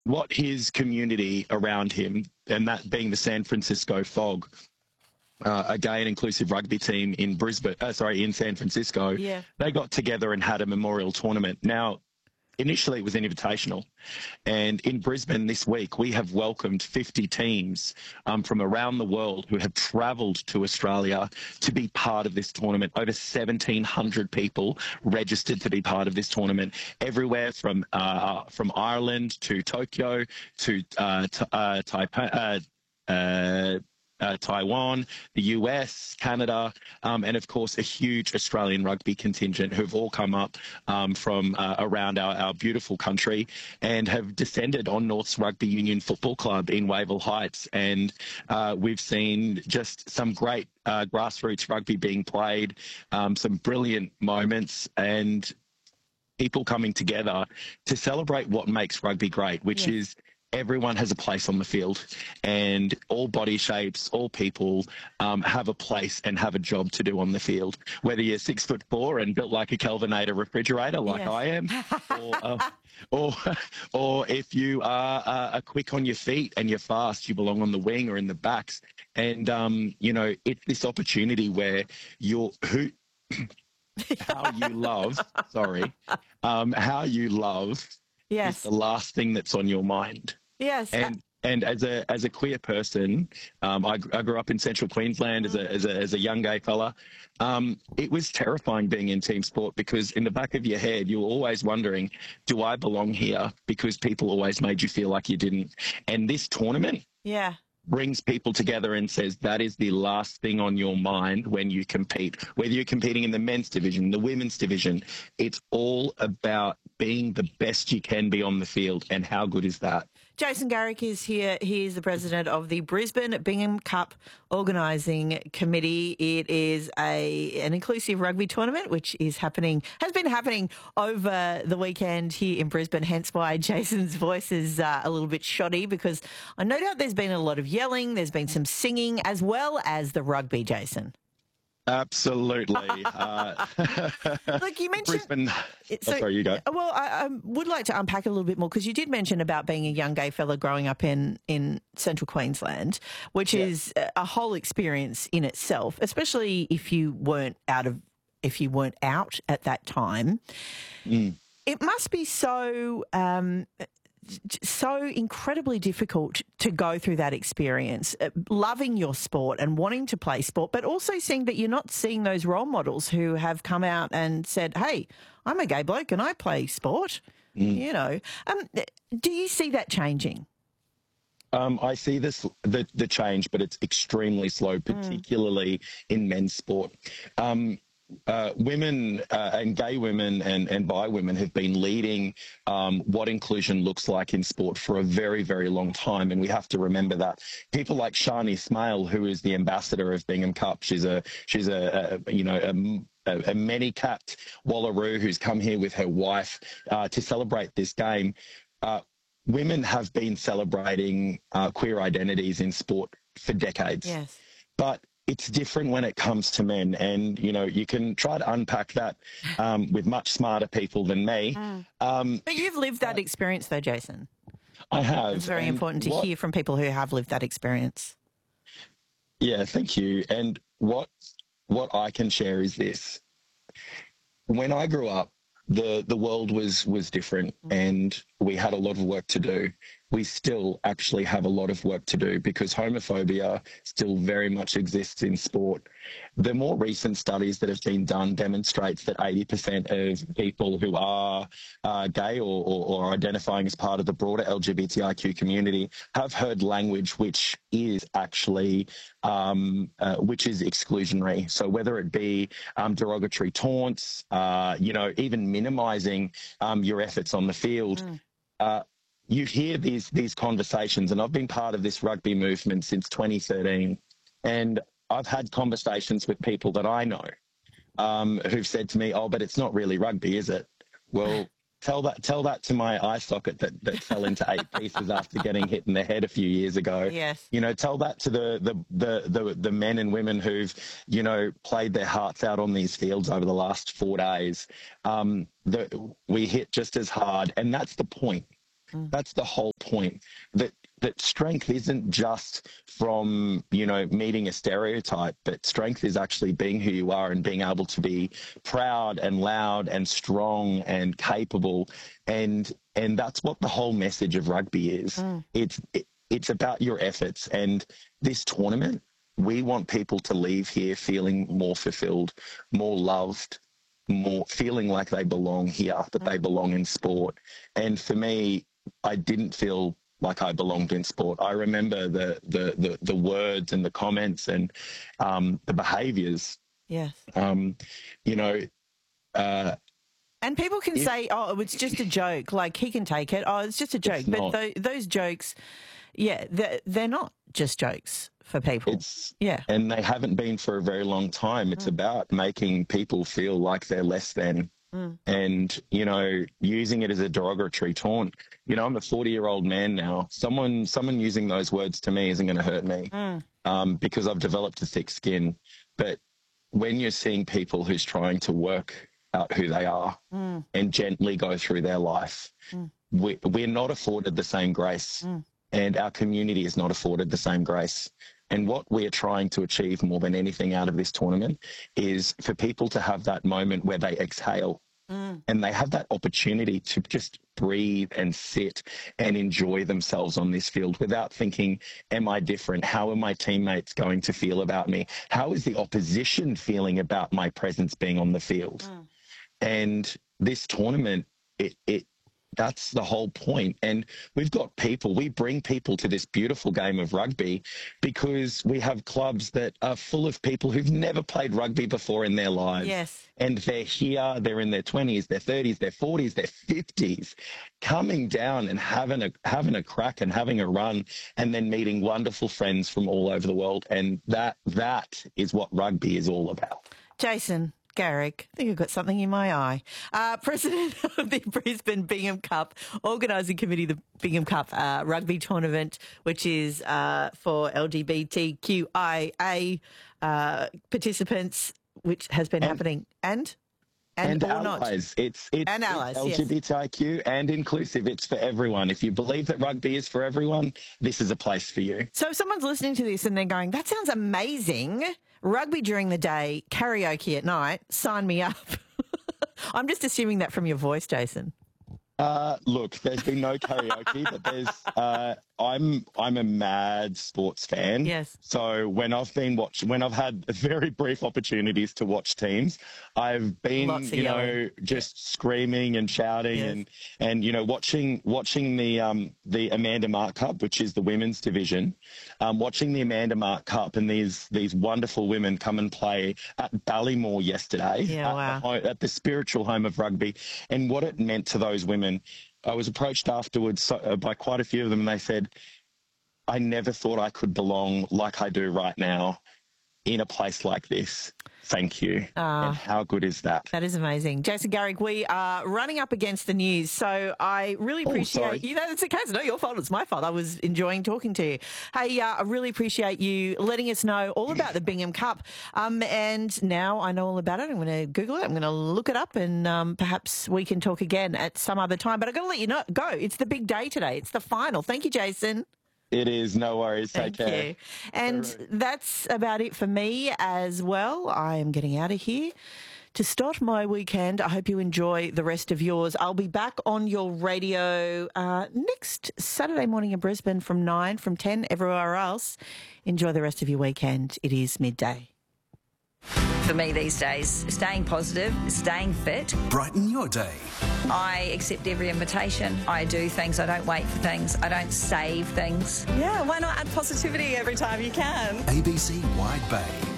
what his community around him, and that being the San Francisco Fog, a gay and inclusive rugby team in in San Francisco, Yeah. they got together and had a memorial tournament. Now, initially it was an invitational, and in Brisbane this week we have welcomed 50 teams from around the world who have travelled to Australia to be part of this tournament. Over 1,700 people registered to be part of this tournament, everywhere from Ireland to Tokyo to Taipei. Taiwan, the US, Canada, and of course a huge Australian rugby contingent who've all come up from around our beautiful country and have descended on North's Rugby Union Football Club in Wavell Heights. And we've seen just some great grassroots rugby being played, some brilliant moments, and people coming together to celebrate what makes rugby great, which is everyone has a place on the field, and all body shapes, all people have a place and have a job to do on the field. Whether you're 6'4" and built like a Kelvinator refrigerator, like I am, or, or or if you are quick on your feet and you're fast, you belong on the wing or in the backs. And it's this opportunity where you're who. How you love, sorry, how you love is the last thing that's on your mind. Yes. And as a queer person, I grew up in Central Queensland as a young gay fella. It was terrifying being in team sport because in the back of your head, you were always wondering, do I belong here? Because people always made you feel like you didn't. And this tournament, brings people together and says that is the last thing on your mind when you compete. Whether you're competing in the men's division, the women's division, it's all about being the best you can be on the field. And how good is that? Jason Garrick is here. He is the president of the Brisbane Bingham Cup Organising Committee. It is an inclusive rugby tournament which has been happening over the weekend here in Brisbane, hence why Jason's voice is a little bit shoddy, because I no doubt there's been a lot of yelling, there's been some singing as well as the rugby, Jason. Absolutely. Look, you mentioned Brisbane. Sorry, you go. Well, I would like to unpack a little bit more, because you did mention about being a young gay fella growing up in Central Queensland, which is a whole experience in itself, especially if you weren't out at that time. It must be so incredibly difficult to go through that experience, loving your sport and wanting to play sport, but also seeing that you're not seeing those role models who have come out and said, hey, I'm a gay bloke and I play sport. Do you see that changing? I see the change, but it's extremely slow, particularly in men's sport. Women and gay women and bi women have been leading what inclusion looks like in sport for a very, very long time. And we have to remember that. People like Shani Smale, who is the ambassador of Bingham Cup, she's a many-capped Wallaroo who's come here with her wife to celebrate this game. Women have been celebrating queer identities in sport for decades. Yes. But it's different when it comes to men, and you can try to unpack that with much smarter people than me. But you've lived that experience, though, Jason. I have. It's very important to hear from people who have lived that experience. Yeah, thank you. And what I can share is this: when I grew up, the world was different, and we had a lot of work to do. We still actually have a lot of work to do because homophobia still very much exists in sport. The more recent studies that have been done demonstrates that 80% of people who are gay or identifying as part of the broader LGBTIQ community have heard language which is actually which is exclusionary. So whether it be derogatory taunts, even minimizing your efforts on the field. You hear these conversations, and I've been part of this rugby movement since 2013, and I've had conversations with people that I know who've said to me, "Oh, but it's not really rugby, is it?" Well, tell that to my eye socket that fell into 8 pieces after getting hit in the head a few years ago. Yes. Tell that to the men and women who've played their hearts out on these fields over the last 4 days. We hit just as hard, and that's the point. That's the whole point. That strength isn't just from, meeting a stereotype, but strength is actually being who you are and being able to be proud and loud and strong and capable. And that's what the whole message of rugby is. It's about your efforts. And this tournament, we want people to leave here feeling more fulfilled, more loved, more feeling like they belong here, that they belong in sport. And for me, I didn't feel like I belonged in sport. I remember the words and the comments and the behaviours. Yes. And people can say, "Oh, it's just a joke." Like, he can take it. Oh, it's just a joke. But those jokes, they're not just jokes for people. And they haven't been for a very long time. It's about making people feel like they're less than. And, using it as a derogatory taunt. I'm a 40-year-old man now. Someone using those words to me isn't going to hurt me because I've developed a thick skin. But when you're seeing people who's trying to work out who they are and gently go through their life, we're not afforded the same grace. And our community is not afforded the same grace. And what we're trying to achieve more than anything out of this tournament is for people to have that moment where they exhale and they have that opportunity to just breathe and sit and enjoy themselves on this field without thinking, am I different? How are my teammates going to feel about me? How is the opposition feeling about my presence being on the field? And this tournament, that's the whole point. And we bring people to this beautiful game of rugby because we have clubs that are full of people who've never played rugby before in their lives. Yes. And they're here, they're in their 20s, their 30s, their 40s, their 50s, coming down and having a crack and having a run and then meeting wonderful friends from all over the world. And that is what rugby is all about. Jason Garrick, I think I've got something in my eye. President of the Brisbane Bingham Cup Organising Committee, the Bingham Cup rugby tournament, which is for LGBTQIA participants, which has been happening and allies. It's allies, LGBTIQ yes. and inclusive. It's for everyone. If you believe that rugby is for everyone, this is a place for you. So if someone's listening to this and they're going, that sounds amazing, rugby during the day, karaoke at night, sign me up. I'm just assuming that from your voice, Jason. Look, there's been no karaoke, but there's. I'm a mad sports fan. Yes. So when I've had very brief opportunities to watch teams, I've been, just screaming and shouting and watching the Amanda Mark Cup, which is the women's division, watching the Amanda Mark Cup and these wonderful women come and play at Ballymore yesterday at the spiritual home of rugby, and what it meant to those women. I was approached afterwards by quite a few of them, and they said, I never thought I could belong like I do right now in a place like this. Thank you. And how good is that? That is amazing. Jason Garrick, we are running up against the news, so I really appreciate you. It's okay. It's not your fault. It's my fault. I was enjoying talking to you. Hey, I really appreciate you letting us know all about the Bingham Cup. And now I know all about it. I'm going to Google it. I'm going to look it up, and perhaps we can talk again at some other time. But I've got to let you go. It's the big day today. It's the final. Thank you, Jason. It is. No worries. Take care. Thank you. And that's about it for me as well. I am getting out of here to start my weekend. I hope you enjoy the rest of yours. I'll be back on your radio next Saturday morning in Brisbane from 9, from 10 everywhere else. Enjoy the rest of your weekend. It is midday. For me these days, staying positive, staying fit. Brighten your day. I accept every invitation. I do things. I don't wait for things. I don't save things. Yeah, why not add positivity every time you can? ABC Wide Bay.